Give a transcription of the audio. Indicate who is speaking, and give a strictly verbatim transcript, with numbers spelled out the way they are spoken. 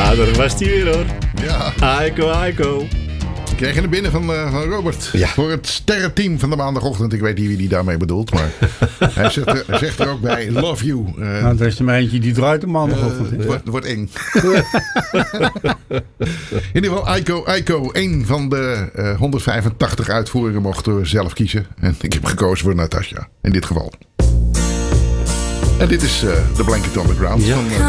Speaker 1: Ja, daar was hij weer hoor.
Speaker 2: Ja.
Speaker 1: Aiko, Aiko.
Speaker 2: Ik kreeg er binnen van, uh, van Robert. Ja. Voor het sterrenteam van de maandagochtend. Ik weet niet wie die daarmee bedoelt. Maar hij, zegt er, hij zegt er ook bij. Love you. Uh,
Speaker 3: nou, er is er maar eentje die draait de maandagochtend.
Speaker 2: Uh, het wordt, wordt eng. In ieder geval Aiko, Aiko. Een van de uh, honderdvijfentachtig uitvoeringen mochten we zelf kiezen. En ik heb gekozen voor Natasja. In dit geval. En dit is uh, The Blanket on the Ground.
Speaker 1: Ja.
Speaker 2: Van, uh,